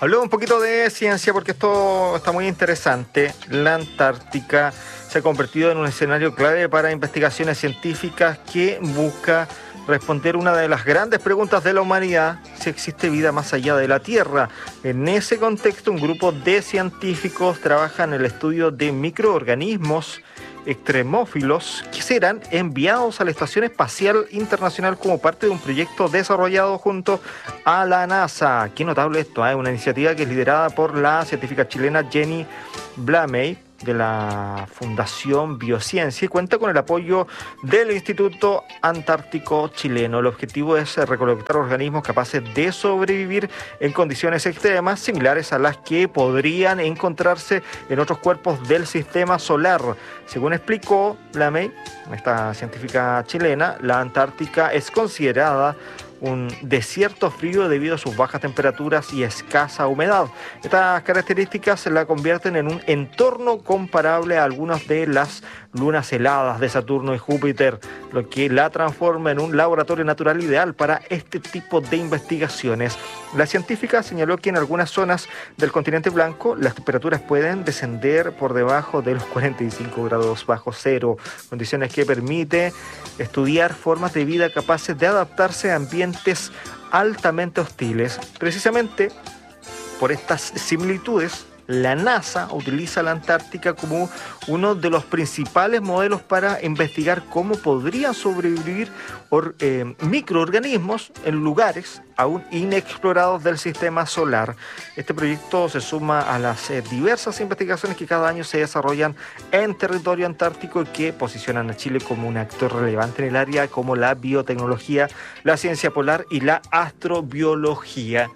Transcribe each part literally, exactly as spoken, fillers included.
Hablemos un poquito de ciencia porque esto está muy interesante. La Antártica se ha convertido en un escenario clave para investigaciones científicas que busca responder una de las grandes preguntas de la humanidad: si existe vida más allá de la Tierra. En ese contexto, un grupo de científicos trabaja en el estudio de microorganismos extremófilos que serán enviados a la Estación Espacial Internacional como parte de un proyecto desarrollado junto a la NASA. Qué notable esto, ¿eh? Una iniciativa que es liderada por la científica chilena Jenny Blamey, de la Fundación Biociencia, y cuenta con el apoyo del Instituto Antártico Chileno. El objetivo es recolectar organismos capaces de sobrevivir en condiciones extremas similares a las que podrían encontrarse en otros cuerpos del sistema solar. Según explicó Blamey, esta científica chilena, la Antártica es considerada un desierto frío debido a sus bajas temperaturas y escasa humedad. Estas características la convierten en un entorno comparable a algunas de las lunas heladas de Saturno y Júpiter, lo que la transforma en un laboratorio natural ideal para este tipo de investigaciones. La científica señaló que en algunas zonas del continente blanco las temperaturas pueden descender por debajo de los cuarenta y cinco grados bajo cero, condiciones que permiten estudiar formas de vida capaces de adaptarse a ambientes altamente hostiles. Precisamente por estas similitudes, la NASA utiliza la Antártica como uno de los principales modelos para investigar cómo podrían sobrevivir or, eh, microorganismos en lugares aún inexplorados del sistema solar. Este proyecto se suma a las eh, diversas investigaciones que cada año se desarrollan en territorio antártico y que posicionan a Chile como un actor relevante en el área, como la biotecnología, la ciencia polar y la astrobiología.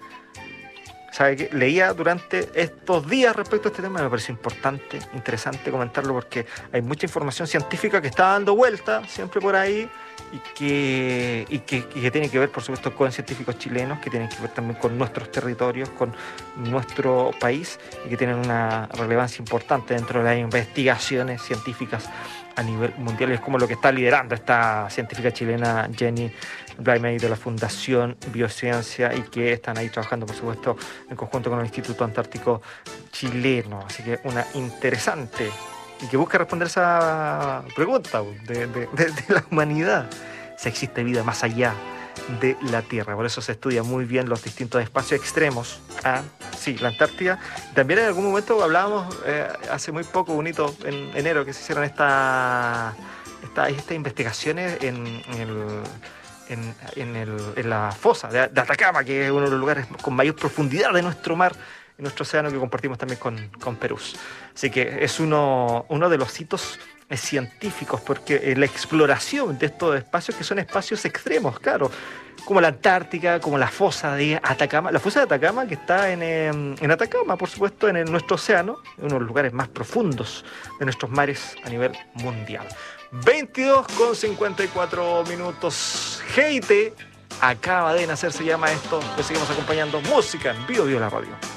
¿Sabe qué? Leía durante estos días respecto a este tema y me pareció importante, interesante comentarlo porque hay mucha información científica que está dando vuelta siempre por ahí y que, y que, y que tiene que ver, por supuesto, con científicos chilenos, que tienen que ver también con nuestros territorios, con nuestro país y que tienen una relevancia importante dentro de las investigaciones científicas a nivel mundial. Es como lo que está liderando esta científica chilena Jenny Blamey de la Fundación Biociencia y que están ahí trabajando, por supuesto, en conjunto con el Instituto Antártico Chileno. Así que una interesante y que busca responder esa pregunta de, de, de, de la humanidad: si existe vida más allá de la Tierra. Por eso se estudia muy bien los distintos espacios extremos. Ah, sí, la Antártida. También en algún momento hablábamos, eh, hace muy poco, un hito en enero, que se hicieron esta, esta, estas investigaciones en, en, el, en, en, el, en la fosa de, de Atacama, que es uno de los lugares con mayor profundidad de nuestro mar, en nuestro océano, que compartimos también con, con Perú. Así que es uno, uno de los hitos científicos, porque la exploración de estos espacios, que son espacios extremos, claro, como la Antártica, como la fosa de Atacama, la fosa de Atacama que está en, en Atacama, por supuesto, en el, nuestro océano, uno de los lugares más profundos de nuestros mares a nivel mundial. veintidós con cincuenta y cuatro minutos. G I T acaba de nacer, se llama esto. Le seguimos acompañando música en Bio Bio la Radio.